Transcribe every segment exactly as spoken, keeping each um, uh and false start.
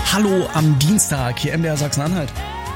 Hallo am Dienstag, hier M D R Sachsen-Anhalt.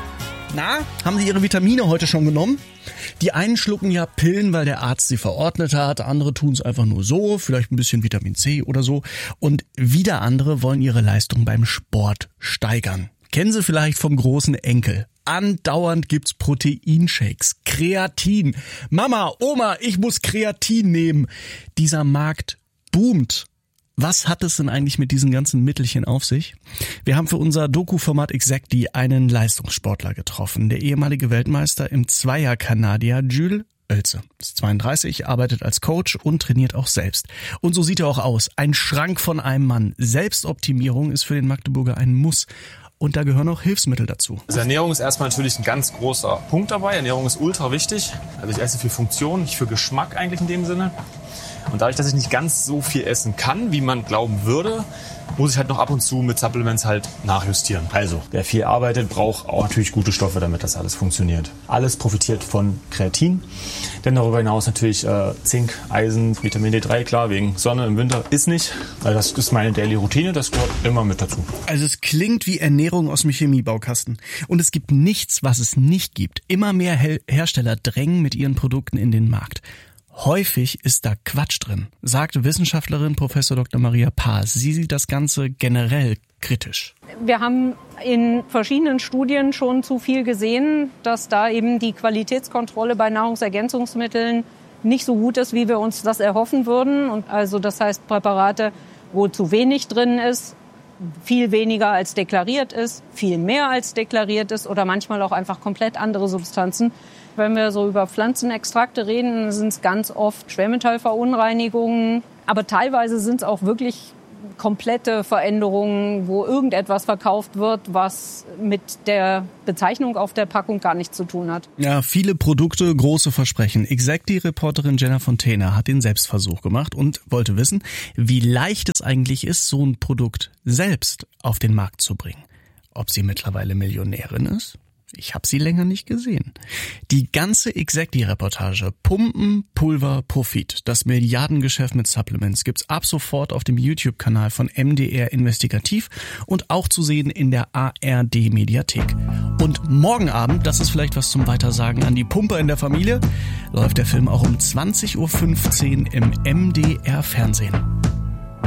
Na, haben Sie Ihre Vitamine heute schon genommen? Die einen schlucken ja Pillen, weil der Arzt sie verordnet hat, andere tun es einfach nur so, vielleicht ein bisschen Vitamin C oder so. Und wieder andere wollen ihre Leistung beim Sport steigern. Kennen Sie vielleicht vom großen Enkel. Andauernd gibt's Proteinshakes, Kreatin. Mama, Oma, ich muss Kreatin nehmen. Dieser Markt boomt. Was hat es denn eigentlich mit diesen ganzen Mittelchen auf sich? Wir haben für unser Doku-Format Exactly einen Leistungssportler getroffen. Der ehemalige Weltmeister im Zweier-Kanadier Jules Oelze. Ist zweiunddreißig, arbeitet als Coach und trainiert auch selbst. Und so sieht er auch aus. Ein Schrank von einem Mann. Selbstoptimierung ist für den Magdeburger ein Muss. Und da gehören auch Hilfsmittel dazu. Also Ernährung ist erstmal natürlich ein ganz großer Punkt dabei. Ernährung ist ultra wichtig. Also ich esse für Funktion, nicht für Geschmack eigentlich in dem Sinne. Und dadurch, dass ich nicht ganz so viel essen kann, wie man glauben würde, muss ich halt noch ab und zu mit Supplements halt nachjustieren. Also, wer viel arbeitet, braucht auch natürlich gute Stoffe, damit das alles funktioniert. Alles profitiert von Kreatin. Denn darüber hinaus natürlich äh, Zink, Eisen, Vitamin D drei, klar, wegen Sonne im Winter ist nicht. Also das ist meine Daily-Routine, das gehört immer mit dazu. Also es klingt wie Ernährung aus dem Chemiebaukasten. Und es gibt nichts, was es nicht gibt. Immer mehr Her- Hersteller drängen mit ihren Produkten in den Markt. Häufig ist da Quatsch drin, sagt Wissenschaftlerin Professor Doktor Maria Paas. Sie sieht das Ganze generell kritisch. Wir haben in verschiedenen Studien schon zu viel gesehen, dass da eben die Qualitätskontrolle bei Nahrungsergänzungsmitteln nicht so gut ist, wie wir uns das erhoffen würden. Und also das heißt Präparate, wo zu wenig drin ist, viel weniger als deklariert ist, viel mehr als deklariert ist oder manchmal auch einfach komplett andere Substanzen. Wenn wir so über Pflanzenextrakte reden, sind es ganz oft Schwermetallverunreinigungen. Aber teilweise sind es auch wirklich komplette Veränderungen, wo irgendetwas verkauft wird, was mit der Bezeichnung auf der Packung gar nichts zu tun hat. Ja, viele Produkte, große Versprechen. Exactly-Reporterin Jenna Fontana hat den Selbstversuch gemacht und wollte wissen, wie leicht es eigentlich ist, so ein Produkt selbst auf den Markt zu bringen. Ob sie mittlerweile Millionärin ist? Ich habe sie länger nicht gesehen. Die ganze Exactly-Reportage Pumpen, Pulver, Profit, das Milliardengeschäft mit Supplements gibt's ab sofort auf dem YouTube-Kanal von M D R Investigativ und auch zu sehen in der A R D-Mediathek. Und morgen Abend, das ist vielleicht was zum Weitersagen an die Pumper in der Familie, läuft der Film auch um zwanzig Uhr fünfzehn im M D R Fernsehen.